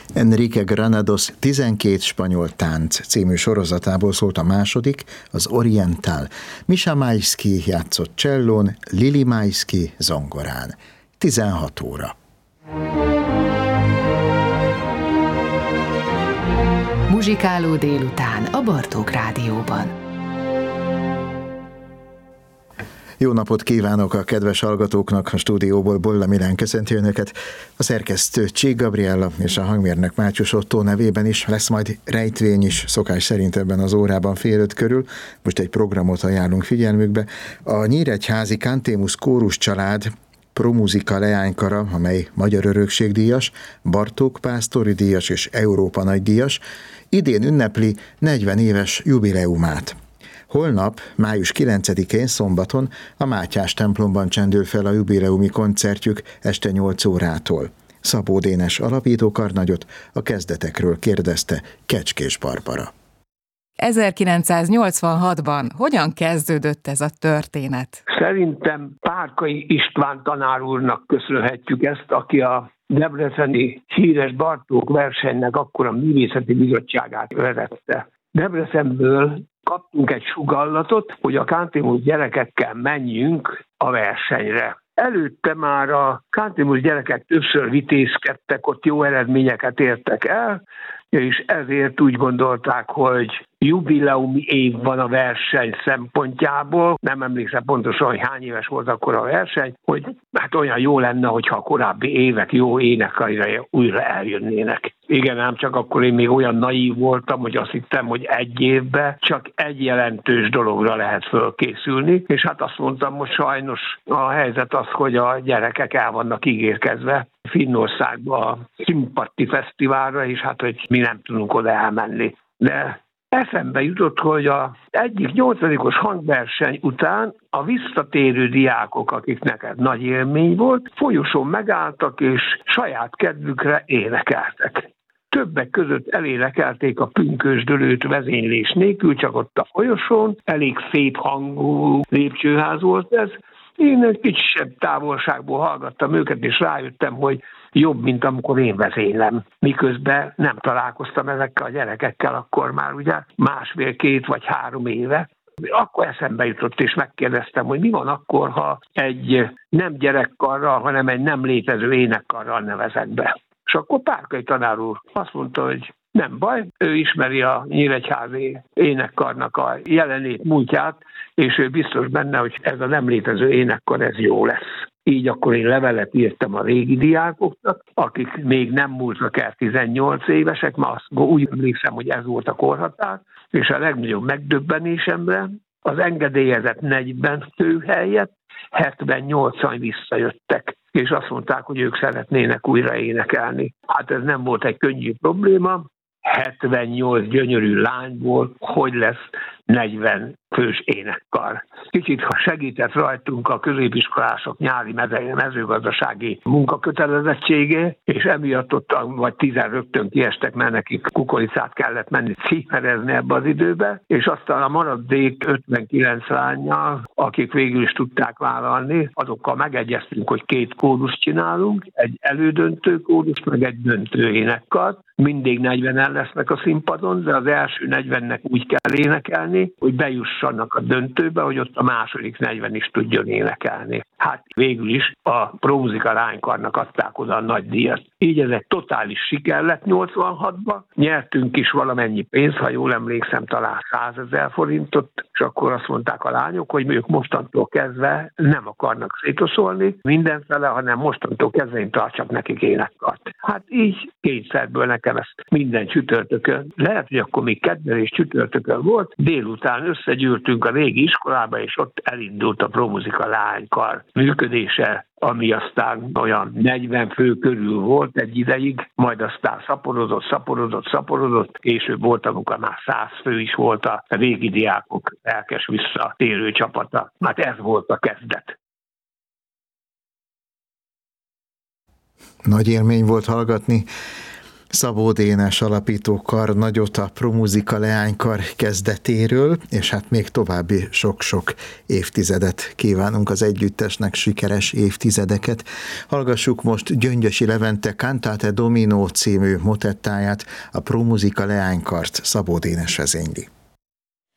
Enrique Granados 12 spanyol tánc című sorozatából szólt a második, az Oriental. Misha Maisky játszott csellón, Lili Maisky zongorán. 16 óra. Muzsikáló délután a Bartók Rádióban. Jó napot kívánok a kedves hallgatóknak, a stúdióból Bolla Milán köszönti önöket. A szerkesztő Csík Gabriella és a hangmérnök Mátyus Ottó nevében is lesz majd rejtvény is, szokás szerint ebben az órában 4:30 körül. Most egy programot ajánlunk figyelmükbe. A nyíregyházi Cantémus kórus család Promuzika leánykara, amely Magyar Örökségdíjas, Bartók Pásztori díjas és Európa nagydíjas, idén ünnepli 40 éves jubileumát. Holnap, május 9-én szombaton a Mátyás templomban csendül fel a jubileumi koncertjük este 8 órától. Szabó Dénes alapító karnagyot a kezdetekről kérdezte Kecskés Barbara. 1986-ban hogyan kezdődött ez a történet? Szerintem Párkai István tanár úrnak köszönhetjük ezt, aki a debreceni híres Bartók versenynek akkor a művészeti bizottságát vezette. Debrecenből kaptunk egy sugallatot, hogy a Cantémus gyerekekkel menjünk a versenyre. Előtte már a Cantémus gyerekek többször vitézkedtek, ott jó eredményeket értek el, és ezért úgy gondolták, hogy jubileumi év van a verseny szempontjából. Nem emlékszem pontosan, hogy hány éves volt akkor a verseny, hogy hát olyan jó lenne, hogyha a korábbi évek jó énekeire újra eljönnének. Igen, ám csak akkor én még olyan naív voltam, hogy azt hittem, hogy egy évben csak egy jelentős dologra lehet fölkészülni, és hát azt mondtam, hogy sajnos a helyzet az, hogy a gyerekek el vannak ígérkezve Finnországba a Szimpatti Fesztiválra, és hát, hogy mi nem tudunk oda elmenni. De eszembe jutott, hogy az egyik 8-os hangverseny után a visszatérő diákok, akiknek ez nagy élmény volt, folyosón megálltak és saját kedvükre énekeltek. Többek között elénekelték a Pünkösdölőt vezénylés nélkül, csak ott a folyosón, elég szép hangú lépcsőház volt ez. Én egy kisebb távolságból hallgattam őket, és rájöttem, hogy jobb, mint amikor én vezénylem. Miközben nem találkoztam ezekkel a gyerekekkel, akkor már ugye 1,5, 2 vagy 3 éve. Akkor eszembe jutott, és megkérdeztem, hogy mi van akkor, ha egy nem gyerekkarral, hanem egy nem létező énekkarral nevezek be. És akkor Párkai tanár úr azt mondta, hogy nem baj, ő ismeri a nyíregyházi énekkarnak a jelenét, múltját, és ő biztos benne, hogy ez a nem létező énekkar, ez jó lesz. Így akkor én levelet írtam a régi diákoknak, akik még nem múltak el 18 évesek, ma azt úgy emlékszem, hogy ez volt a korhatár, és a legnagyobb megdöbbenésemre az engedélyezett 40 fő helyett 78-an visszajöttek, és azt mondták, hogy ők szeretnének újra énekelni. Hát ez nem volt egy könnyű probléma, 78 gyönyörű lányból hogy lesz 40 fős énekkar. Kicsit segített rajtunk a középiskolások nyári mezőgazdasági munkakötelezettsége, és emiatt ott vagy 10 rögtön kiestek, mert nekik kukoricát kellett menni címerezni ebbe az időbe, és aztán a maradék 59 lánnyal, akik végül is tudták vállalni, azokkal megegyeztünk, hogy 2 kórust csinálunk, egy elődöntő kórust, meg egy döntő énekkart. Mindig 40-en lesznek a színpadon, de az első 40-nek úgy kell énekelni, hogy bejussanak a döntőbe, hogy ott a második 40 is tudjon énekelni. Hát végül is a Promuzika leánykarnak adták oda a nagy díjat. Így ez egy totális siker lett 86-ban. Nyertünk is valamennyi pénzt, ha jól emlékszem, talán 100 000 forintot, és akkor azt mondták a lányok, hogy ők mostantól kezdve nem akarnak szétoszolni mindenfele, hanem mostantól kezdve én tartsak nekik énekkart. Hát így kényszerből nekem ezt minden csütörtökön. Lehet, hogy akkor még kedden és csütörtökön volt, délután összegyűltünk a régi iskolába, és ott elindult a Promuzika leánykar működése, ami aztán olyan 40 fő körül volt egy ideig, majd aztán szaporodott, később volt, amikor már 100 fő is volt a régi diákok lelkes visszatérő csapata. Hát ez volt a kezdet. Nagy élmény volt hallgatni Szabó Dénes alapítókar nagyot a Promuzika leánykar kezdetéről, és hát még további sok-sok évtizedet kívánunk az együttesnek, sikeres évtizedeket. Hallgassuk most Gyöngyösi Levente Cantate Domino című motettáját, a Promuzika leánykart Szabó Dénes vezényli.